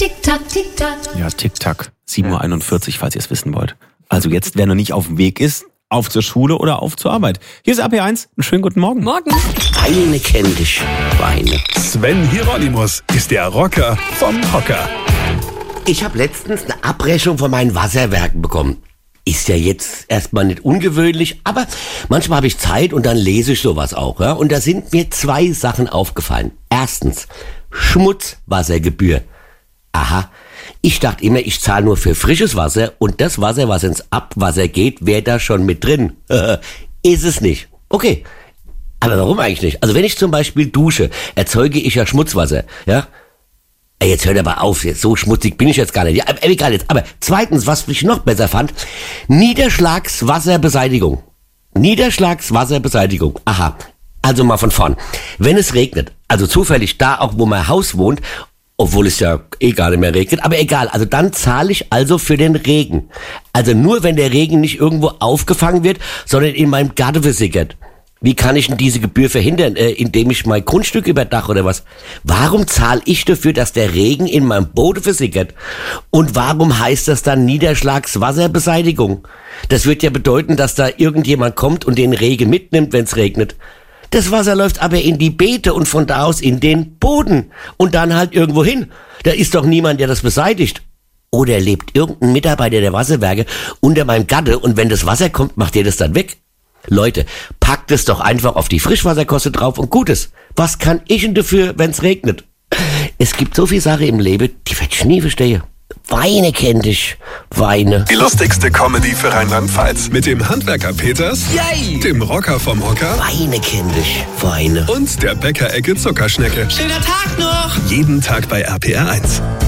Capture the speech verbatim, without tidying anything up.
Tick-Tack, Tick-Tack. Ja, Tick-Tack. sieben Uhr einundvierzig, falls ihr es wissen wollt. Also jetzt, wer noch nicht auf dem Weg ist, auf zur Schule oder auf zur Arbeit. Hier ist A P eins. Einen schönen guten Morgen. Morgen. Weine kenn dich, Weine. Sven Hieronymus ist der Rocker vom Hocker. Ich habe letztens eine Abrechnung von meinen Wasserwerken bekommen. Ist ja jetzt erstmal nicht ungewöhnlich, aber manchmal habe ich Zeit und dann lese ich sowas auch. Ja? Und da sind mir zwei Sachen aufgefallen. Erstens, Schmutzwassergebühr. Aha, ich dachte immer, ich zahle nur für frisches Wasser und das Wasser, was ins Abwasser geht, wäre da schon mit drin. Ist es nicht. Okay, aber warum eigentlich nicht? Also wenn ich zum Beispiel dusche, erzeuge ich ja Schmutzwasser, ja? Ey, jetzt hört aber auf, jetzt so schmutzig bin ich jetzt gar nicht. Ja, aber egal jetzt. Aber zweitens, was ich noch besser fand, Niederschlagswasserbeseitigung. Niederschlagswasserbeseitigung. Aha. Also mal von vorn. Wenn es regnet, also zufällig da auch, wo mein Haus wohnt, obwohl es ja eh gar nicht mehr regnet, aber egal, also dann zahle ich also für den Regen. Also nur, wenn der Regen nicht irgendwo aufgefangen wird, sondern in meinem Garten versickert. Wie kann ich denn diese Gebühr verhindern, äh, indem ich mein Grundstück überdache oder was? Warum zahle ich dafür, dass der Regen in meinem Boden versickert? Und warum heißt das dann Niederschlagswasserbeseitigung? Das wird ja bedeuten, dass da irgendjemand kommt und den Regen mitnimmt, wenn es regnet. Das Wasser läuft aber in die Beete und von da aus in den Boden und dann halt irgendwo hin. Da ist doch niemand, der das beseitigt. Oder lebt irgendein Mitarbeiter der Wasserwerke unter meinem Gatte und wenn das Wasser kommt, macht der das dann weg? Leute, packt es doch einfach auf die Frischwasserkoste drauf und Gutes. Was kann ich denn dafür, wenn's regnet? Es gibt so viel Sache im Leben, die wird ich nie verstehen. Weine kenn dich, Weine. Die lustigste Comedy für Rheinland-Pfalz. Mit dem Handwerker Peters, Yay! dem Rocker vom Hocker Weine kenn dich, Weine. und der Bäckerecke Zuckerschnecke. Schöner Tag noch. Jeden Tag bei R P R eins.